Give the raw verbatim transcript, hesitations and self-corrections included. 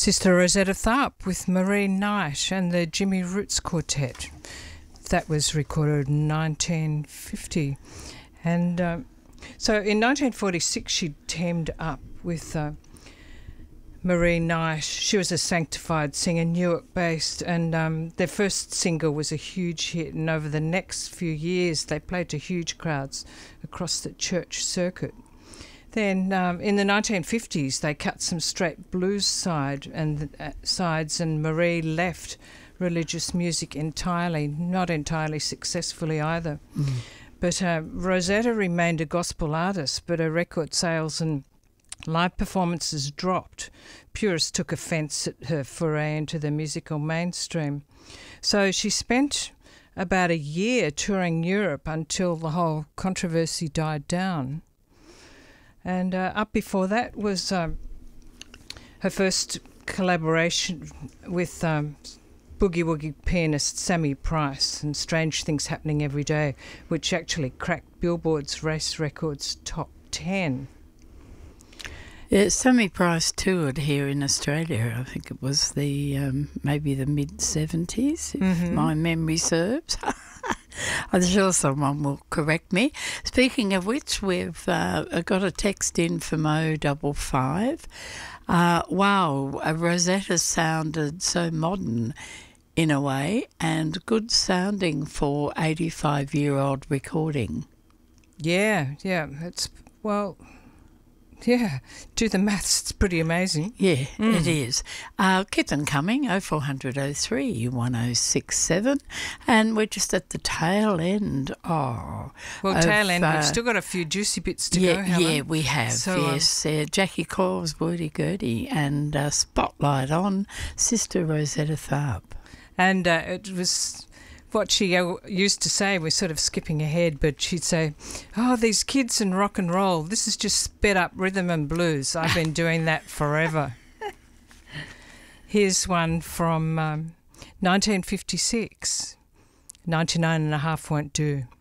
Sister Rosetta Tharpe with Marie Knight and the Jimmy Roots Quartet. That was recorded in nineteen fifty. And uh, so in nineteen forty-six she teamed up with uh, Marie Knight. She was a sanctified singer, Newark-based, and um, their first single was a huge hit, and over the next few years they played to huge crowds across the church circuit. Then um, in the nineteen fifties they cut some straight blues side and uh, sides, and Marie left religious music entirely, not entirely successfully either. Mm. But uh, Rosetta remained a gospel artist, but her record sales and live performances dropped. Purists took offence at her foray into the musical mainstream. So she spent about a year touring Europe until the whole controversy died down. And uh, up before that was um, her first collaboration with um, boogie woogie pianist Sammy Price and Strange Things Happening Every Day, which actually cracked Billboard's Race Records top ten. Yeah, Sammy Price toured here in Australia. I think it was the um, maybe the mid seventies, if mm-hmm. my memory serves. I'm sure someone will correct me. Speaking of which, we've uh, got a text in from O double five. Uh, wow, uh, Rosetta sounded so modern in a way and good sounding for eighty-five-year-old recording. Yeah, yeah, it's, well... Yeah, do the maths, it's pretty amazing. Yeah, mm. it is. Uh, keep them coming, oh four hundred oh three one oh six seven, and we're just at the tail end. Oh, Well, of, tail end, uh, we've still got a few juicy bits to yeah, go, Helen. Yeah, we have, so, yes. Uh, Jackie Cole's Wordy Gurdy and uh, Spotlight on Sister Rosetta Tharpe. And uh, it was... What she uh, used to say, we're sort of skipping ahead, but she'd say, oh, these kids and rock and roll, this is just sped up rhythm and blues. I've been doing that forever. Here's one from um, nineteen fifty-six. ninety-nine and a half won't do.